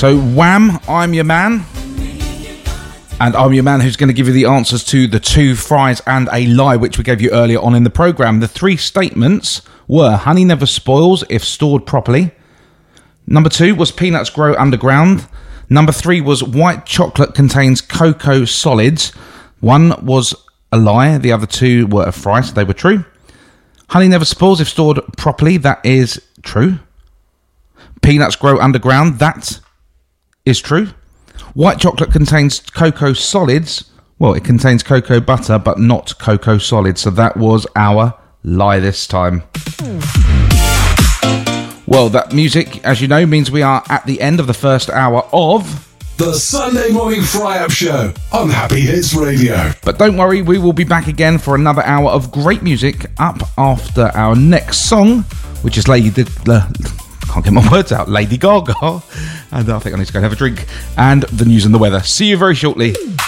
So Wham, I'm Your Man. And I'm your man who's going to give you the answers to the 2 fries and a lie, which we gave you earlier on in the programme. The 3 statements were: honey never spoils if stored properly. Number 2 was peanuts grow underground. Number 3 was white chocolate contains cocoa solids. 1 was a lie. The other 2 were a fry, so they were true. Honey never spoils if stored properly. That is true. Peanuts grow underground. That is true. White chocolate contains cocoa solids. Well, it contains cocoa butter, but not cocoa solids. So that was our lie this time. Well, that music, as you know, means we are at the end of the first hour of the Sunday Morning Fry-Up Show on Happy Hits Radio. But don't worry, we will be back again for another hour of great music up after our next song, which is can't get my words out, Lady Gaga. And I think I need to go and have a drink. And the news and the weather. See you very shortly.